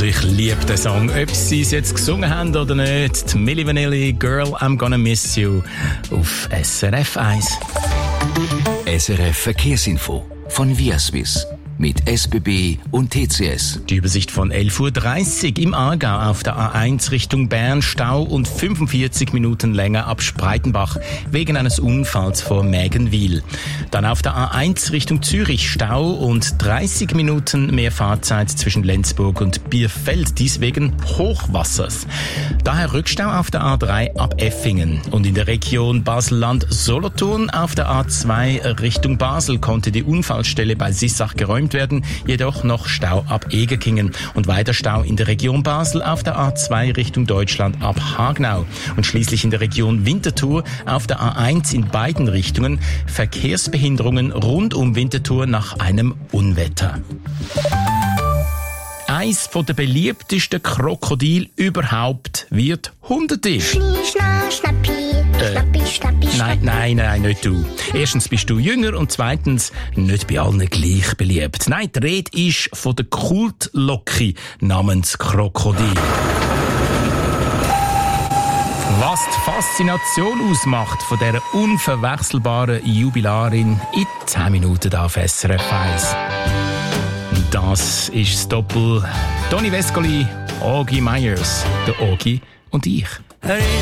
Also ich liebe den Song, ob sie es jetzt gesungen haben oder nicht. Die Milli Vanilli, Girl, I'm Gonna Miss You auf SRF 1. SRF Verkehrsinfo von Viaswiss mit SBB und TCS. Die Übersicht von 11.30 Uhr im Aargau auf der A1 Richtung Bern, Stau und 45 Minuten länger ab Spreitenbach wegen eines Unfalls vor Mägenwil. Dann auf der A1 Richtung Zürich, Stau und 30 Minuten mehr Fahrzeit zwischen Lenzburg und Bierfeld, dies wegen Hochwassers. Daher Rückstau auf der A3 ab Effingen. Und in der Region Basel-Land-Solothurn auf der A2 Richtung Basel konnte die Unfallstelle bei Sissach geräumt werden, jedoch noch Stau ab Egerkingen und weiter Stau in der Region Basel auf der A2 Richtung Deutschland ab Hagenau und schließlich in der Region Winterthur auf der A1 in beiden Richtungen Verkehrsbehinderungen rund um Winterthur nach einem Unwetter. Eins von der beliebtesten Krokodil überhaupt wird Hundetier. Nein, nicht du. Erstens bist du jünger und zweitens nicht bei allen gleich beliebt. Nein, die Rede ist von der Kultlocke namens Krokodil. Was die Faszination ausmacht von dieser unverwechselbaren Jubilarin in 10 Minuten da auf SRF 1. Das ist das Doppel Toni Vescoli, Ogi Myers, der Ogi und ich.